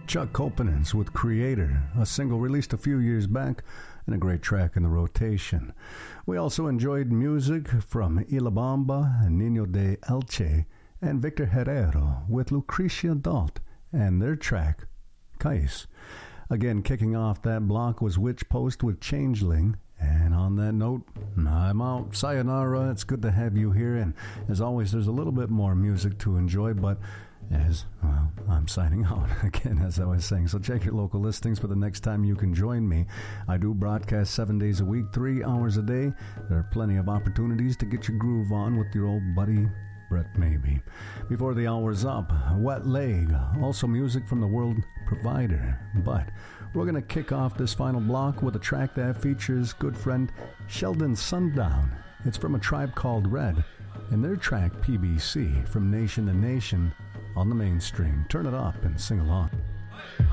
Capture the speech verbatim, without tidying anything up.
Chuck Copenins with Creator, a single released a few years back and a great track in the rotation. We also enjoyed music from Ilabamba, Nino de Elche, and Victor Herrero with Lucrecia Dalt and their track, Cais. Again, kicking off that block was Witch Post with Changeling. And on that note, I'm out. Sayonara. It's good to have you here. And as always, there's a little bit more music to enjoy, but as, well, I'm signing out again, as I was saying. So check your local listings for the next time you can join me. I do broadcast seven days a week, three hours a day. There are plenty of opportunities to get your groove on with your old buddy, Brett Maybe. Before the hour's up, Wet Leg, also music from the World Provider. But we're going to kick off this final block with a track that features good friend Sheldon Sundown. It's from a tribe called Red, and their track P B C, From Nation to Nation, on the mainstream. Turn it up and sing along.